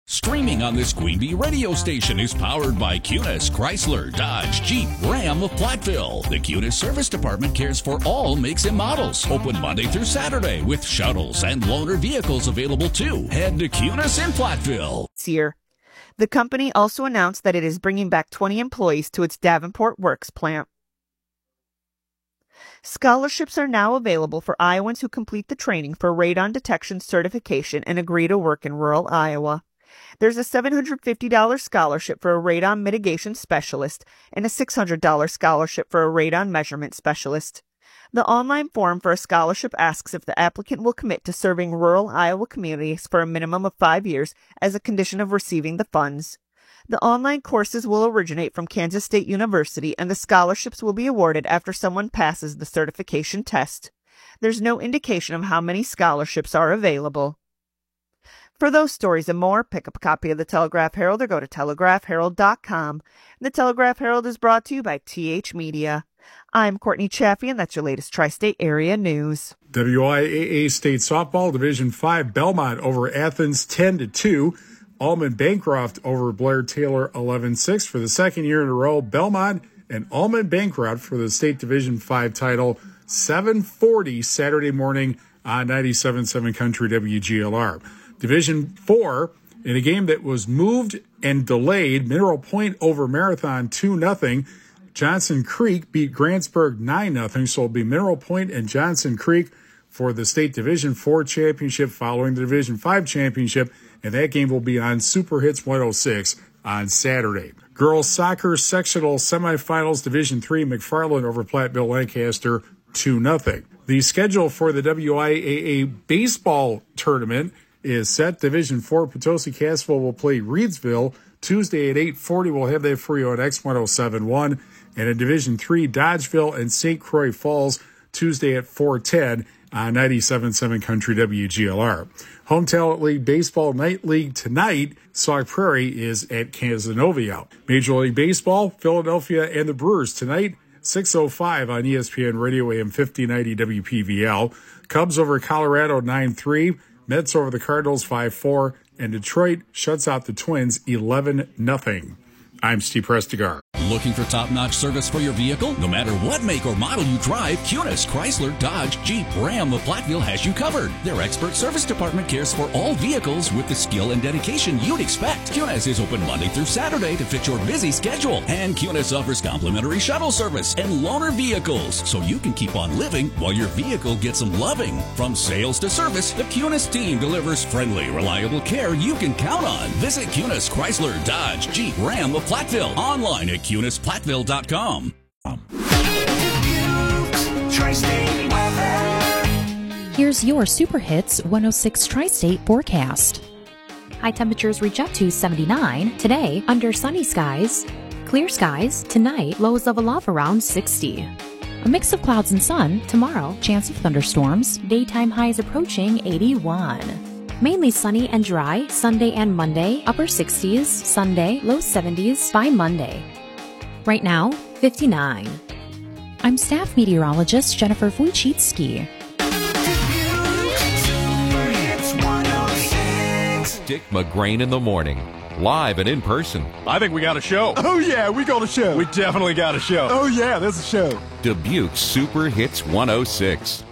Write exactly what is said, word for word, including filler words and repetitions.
Streaming on this Queen Bee radio station is powered by Cunis, Chrysler, Dodge, Jeep, Ram of Platteville. The Cunis Service Department cares for all makes and models. Open Monday through Saturday with shuttles and loaner vehicles available too. Head to Cunis in Platteville. This year, the company also announced that it is bringing back twenty employees to its Davenport Works plant. Scholarships are now available for Iowans who complete the training for radon detection certification and agree to work in rural Iowa. There's a seven hundred fifty dollars scholarship for a radon mitigation specialist and a six hundred dollars scholarship for a radon measurement specialist. The online form for a scholarship asks if the applicant will commit to serving rural Iowa communities for a minimum of five years as a condition of receiving the funds. The online courses will originate from Kansas State University, and the scholarships will be awarded after someone passes the certification test. There's no indication of how many scholarships are available. For those stories and more, pick up a copy of the Telegraph Herald or go to telegraph herald dot com. The Telegraph Herald is brought to you by T H Media. I'm Courtney Chaffee, and that's your latest Tri-State Area News. W I A A State Softball Division five, Belmont over Athens ten to two. Allman Bancroft over Blair Taylor eleven six. For the second year in a row, Belmont and Allman Bancroft for the State Division five title, seven forty Saturday morning on ninety-seven point seven Country W G L R. Division four, in a game that was moved and delayed, Mineral Point over Marathon two nothing. Johnson Creek beat Grantsburg nine nothing, so it'll be Mineral Point and Johnson Creek for the State Division four championship following the Division five championship, and that game will be on Super Hits one oh six on Saturday. Girls soccer sectional semifinals, Division three, McFarland over Platteville Lancaster two nothing. The schedule for the W I A A baseball tournament is set. Division four, Potosi Cassville will play Reedsville Tuesday at eight forty. We'll have that for you on X one oh seven point one. And in Division three, Dodgeville and Saint Croix Falls Tuesday at four ten on ninety-seven point seven Country W G L R. Home Talent League Baseball Night League tonight, Sauk Prairie is at Casanova. Major League Baseball, Philadelphia and the Brewers tonight, six oh five on E S P N Radio A M fifty ninety W P V L. Cubs over Colorado nine three. Mets over the Cardinals five four, and Detroit shuts out the Twins eleven nothing. I'm Steve Prestigar. Looking for top-notch service for your vehicle? No matter what make or model you drive, Cunis, Chrysler, Dodge, Jeep, Ram of Platteville has you covered. Their expert service department cares for all vehicles with the skill and dedication you'd expect. Cunis is open Monday through Saturday to fit your busy schedule. And Cunis offers complimentary shuttle service and loaner vehicles, so you can keep on living while your vehicle gets some loving. From sales to service, the Cunis team delivers friendly, reliable care you can count on. Visit Cunis, Chrysler, Dodge, Jeep, Ram of Platteville online at cunis platteville dot com. Here's your Super Hits one oh six Tri-State forecast. High temperatures reach up to seventy-nine. Today, under sunny skies. Clear skies. Tonight, lows level off around sixty. A mix of clouds and sun. Tomorrow, chance of thunderstorms. Daytime highs approaching eighty-one. Mainly sunny and dry, Sunday and Monday, upper sixties, Sunday, low seventies by Monday. Right now, fifty-nine. I'm staff meteorologist Jennifer Wojcicki. Dick McGrain in the morning, live and in person. I think we got a show. Oh yeah, we got a show. We definitely got a show. Oh yeah, there's a show. Dubuque Super Hits one oh six.